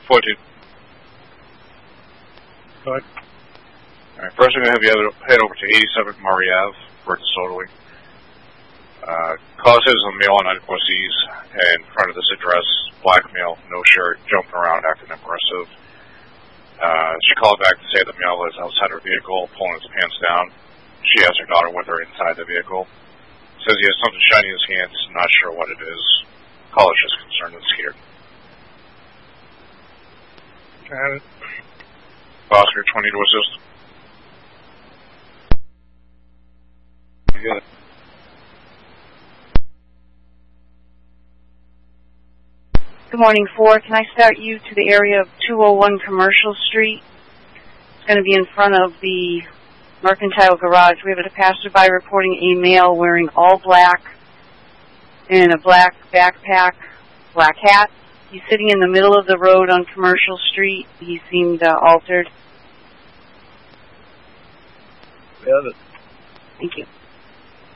14. Go ahead. All right, first I'm going to have you head over to 87 Murray Ave for disorderly. Cause is a male on unaddressed in front of this address, black male, no shirt, jumping around, acting aggressive. She called back to say the male is outside her vehicle, pulling his pants down. She has her daughter with her inside the vehicle. Says he has something shiny in his hands, not sure what it is. Caller's just concerned and scared. Got it. Oscar, 20 to assist. You get it. Good morning, 4. Can I start you to the area of 201 Commercial Street? It's going to be in front of the Mercantile Garage. We have a passerby reporting a male wearing all black and a black backpack, black hat. He's sitting in the middle of the road on Commercial Street. He seemed altered. Got it. Thank you.